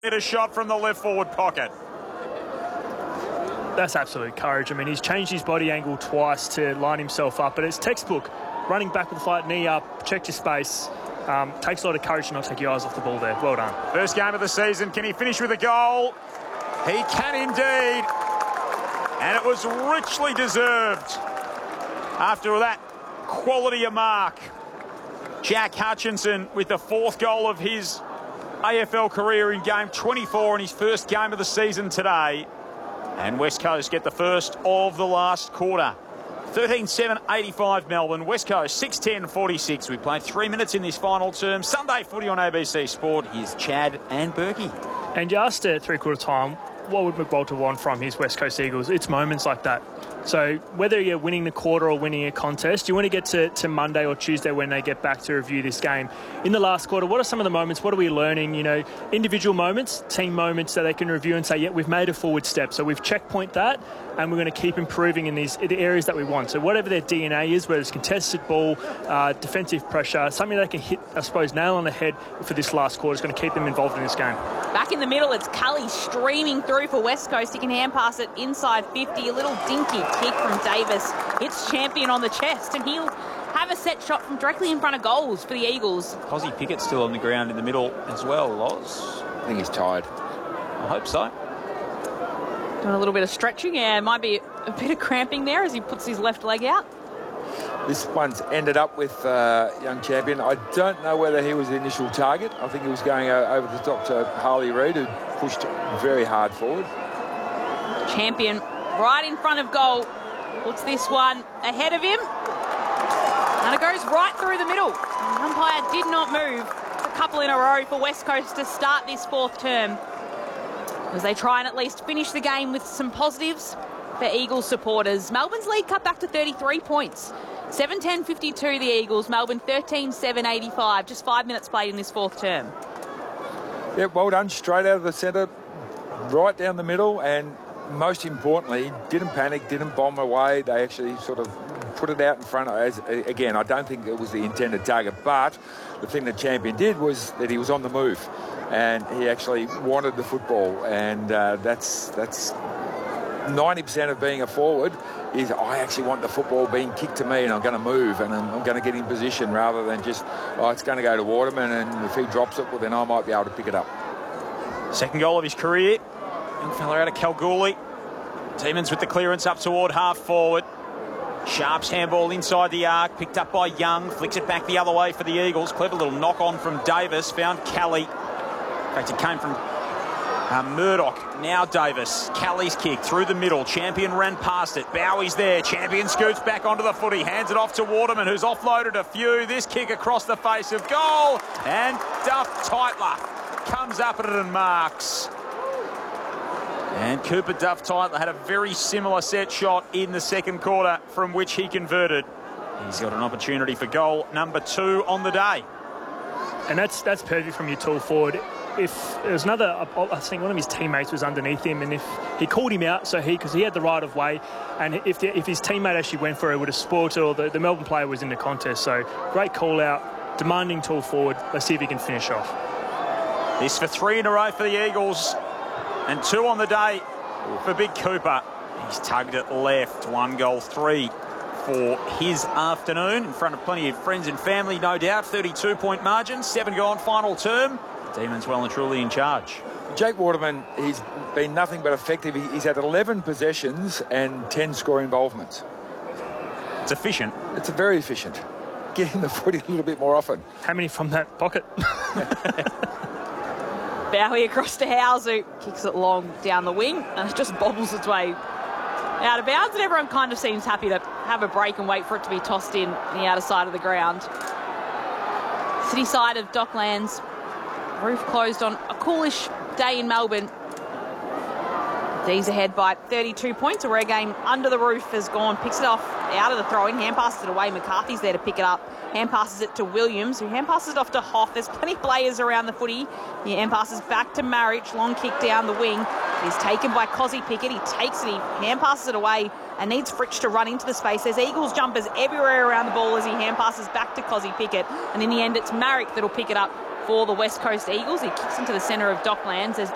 Hit a shot from the left forward pocket. That's absolute courage. I mean, he's changed his body angle twice to line himself up, but it's textbook. Running back with the fight, knee up, check your space. Takes a lot of courage to not take your eyes off the ball there. Well done. First game of the season. Can he finish with a goal? He can indeed. And it was richly deserved. After that quality of mark, Jack Hutchinson with the fourth goal of his AFL career in game 24 in his first game of the season today. And West Coast get the first of the last quarter. 13-7-85 Melbourne. West Coast 6-10-46. We played 3 minutes in this final term. Sunday footy on ABC Sport. Here's Chad and Berkey. And you asked at three-quarter time, what would McWalter want from his West Coast Eagles? It's moments like that. So whether you're winning the quarter or winning a contest, you want to get to Monday or Tuesday when they get back to review this game. In the last quarter, what are some of the moments? What are we learning? You know, individual moments, team moments that they can review and say, yeah, we've made a forward step. So we've checkpoint that, and we're going to keep improving in the areas that we want. So whatever their DNA is, whether it's contested ball, defensive pressure, something they can hit, I suppose, nail on the head for this last quarter is going to keep them involved in this game. Back in the middle, it's Cully streaming through for West Coast. He can hand pass it inside 50. A little dinky kick from Davis. Hits Champion on the chest, and he'll have a set shot from directly in front of goals for the Eagles. Kozzie Pickett's still on the ground in the middle as well, Loz. I think he's tired. I hope so. Doing a little bit of stretching. Yeah, might be a bit of cramping there as he puts his left leg out. This one's ended up with young Champion. I don't know whether he was the initial target. I think he was going over the top to Harley Reid, who pushed very hard forward. Champion right in front of goal. Puts this one ahead of him. And it goes right through the middle. The umpire did not move. It's a couple in a row for West Coast to start this fourth term, as they try and at least finish the game with some positives for Eagles supporters. Melbourne's lead cut back to 33 points. 7-10-52 the Eagles. Melbourne 13-7-85. Just 5 minutes played in this fourth term. Yeah, well done. Straight out of the centre, right down the middle, and most importantly, didn't panic, didn't bomb away. They actually sort of put it out in front. Again, I don't think it was the intended target, but the thing that Champion did was that he was on the move, and he actually wanted the football, and that's 90% of being a forward is I actually want the football being kicked to me, and I'm going to move, and I'm going to get in position rather than just, it's going to go to Waterman, and if he drops it, well, then I might be able to pick it up. Second goal of his career. Young fella out of Kalgoorlie. Demons with the clearance up toward half forward. Sharp's handball inside the arc, picked up by Young, flicks it back the other way for the Eagles. Clever little knock on from Davis, found Kelly. In fact, it came from Murdoch. Now Davis. Kelly's kick through the middle. Champion ran past it. Bowie's there. Champion scoots back onto the footy. Hands it off to Waterman, who's offloaded a few. This kick across the face of goal. And Duff Tytler comes up at it and marks. And Cooper Duff Tytler had a very similar set shot in the second quarter from which he converted. He's got an opportunity for goal number 2 on the day. And that's perfect from your tall forward. If there's another, I think one of his teammates was underneath him, and if he called him out, because he had the right of way, and if his teammate actually went for it, would have spoiled it, or the Melbourne player was in the contest. So great call out, demanding tall forward. Let's see if he can finish off. This for 3 in a row for the Eagles, and 2 on the day for Big Cooper. He's tugged it left. 1 goal, 3 for his afternoon in front of plenty of friends and family, no doubt. 32-point margin, 7 gone, final term. Demons well and truly in charge. Jake Waterman, he's been nothing but effective. He's had 11 possessions and 10 score involvements. It's efficient. It's very efficient. Getting the footy a little bit more often. How many from that pocket? Bowie across to Howes, who kicks it long down the wing, and it just bobbles its way out of bounds, and everyone kind of seems happy to have a break and wait for it to be tossed in the outer side of the ground. City side of Docklands. Roof closed on a coolish day in Melbourne. D's ahead by 32 points. A rare game under the roof has gone, picks it off out of the throw-in, hand passes it away. McCarthy's there to pick it up. Hand passes it to Williams, who hand passes it off to Hoff. There's plenty of players around the footy. He hand passes back to Marriage. Long kick down the wing. He's taken by Kozzie Pickett. He takes it, he hand passes it away and needs Fritsch to run into the space. There's Eagles jumpers everywhere around the ball as he hand passes back to Kozzie Pickett. And in the end, it's Marrick that'll pick it up for the West Coast Eagles. He kicks into the centre of Docklands. There's